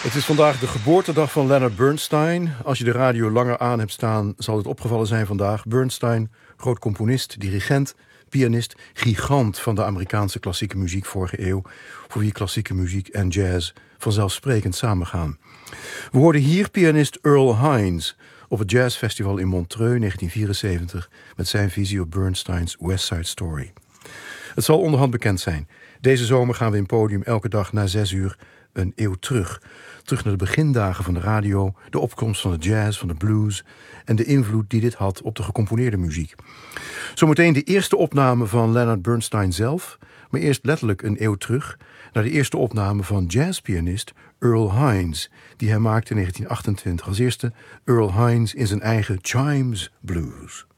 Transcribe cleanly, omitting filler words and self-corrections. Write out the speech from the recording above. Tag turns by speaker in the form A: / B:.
A: Het is vandaag de geboortedag van Leonard Bernstein. Als je de radio langer aan hebt staan, zal het opgevallen zijn vandaag. Bernstein, groot componist, dirigent, pianist, gigant van de Amerikaanse klassieke muziek vorige eeuw, voor wie klassieke muziek en jazz vanzelfsprekend samengaan. We hoorden hier pianist Earl Hines op het Jazzfestival in Montreux 1974 met zijn visie op Bernsteins West Side Story. Het zal onderhand bekend zijn. Deze zomer gaan we in Podium elke dag na 6 uur een eeuw terug. Terug naar de begindagen van de radio, de opkomst van de jazz, van de blues en de invloed die dit had op de gecomponeerde muziek. Zometeen de eerste opname van Leonard Bernstein zelf, maar eerst letterlijk een eeuw terug naar de eerste opname van jazzpianist Earl Hines, die hij maakte in 1928 als eerste Earl Hines in zijn eigen Chimes Blues.